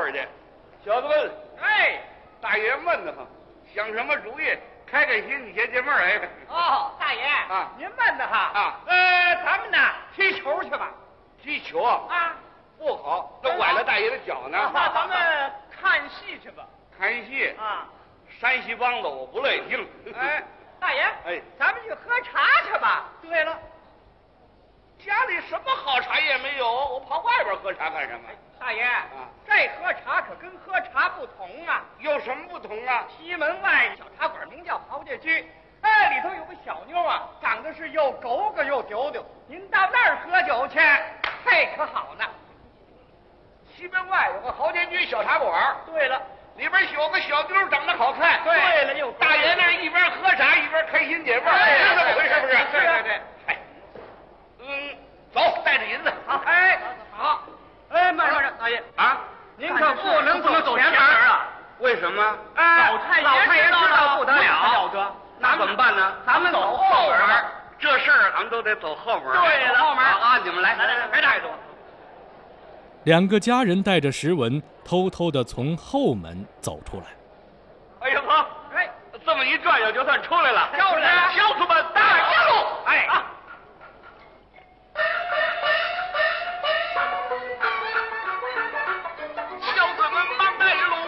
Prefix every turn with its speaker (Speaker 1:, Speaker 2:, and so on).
Speaker 1: 会儿去。小子们，
Speaker 2: 哎，
Speaker 1: 大爷闷得慌，想什么主意？开开心，你先解闷儿。哎，
Speaker 2: 哦，大爷
Speaker 1: 啊，
Speaker 2: 您闷得哈
Speaker 1: 啊？
Speaker 2: 咱们呢踢球去吧。
Speaker 1: 踢球啊？
Speaker 2: 啊，
Speaker 1: 不好，都崴了大爷的脚呢。
Speaker 2: 那咱们看戏去吧。
Speaker 1: 看戏
Speaker 2: 啊，
Speaker 1: 山西梆子我不乐意听。
Speaker 2: 哎，大爷，
Speaker 1: 哎，
Speaker 2: 咱们去喝茶去吧。对了，
Speaker 1: 家里什么好茶也没有，我跑外边喝茶干什么？
Speaker 2: 大爷
Speaker 1: 啊，
Speaker 2: 这喝茶可跟喝茶不同啊。
Speaker 1: 有什么不同啊？
Speaker 2: 西门外小茶馆名叫豪杰居，哎，里头有个小妞啊，长得是又狗狗又丢丢。您到那儿喝酒去，嘿，可好呢。
Speaker 1: 西门外有个豪杰居小茶馆。
Speaker 2: 对了，
Speaker 1: 里边有个小妞长得好看。
Speaker 2: 对了，又
Speaker 1: 大爷那一边喝茶一边开心解闷，是这么回事不是？
Speaker 2: 对对对。
Speaker 1: 哎，走，带着银子。
Speaker 2: 好，哎，好，哎，慢着，大爷
Speaker 1: 啊，
Speaker 2: 您可不能走前门啊。
Speaker 1: 为什么？
Speaker 2: 老太爷知道不得了，
Speaker 1: 那怎么办呢？
Speaker 2: 咱们走后门。
Speaker 1: 这事儿咱们都得走后门。
Speaker 2: 对了，后门
Speaker 1: 啊，你们来，
Speaker 2: 别大爷说。
Speaker 3: 两个家人带着石文偷偷地从后门走出来。
Speaker 1: 哎呀呵，
Speaker 2: 哎，
Speaker 1: 这么一转悠就算出来了。
Speaker 2: 就是啊，
Speaker 1: 小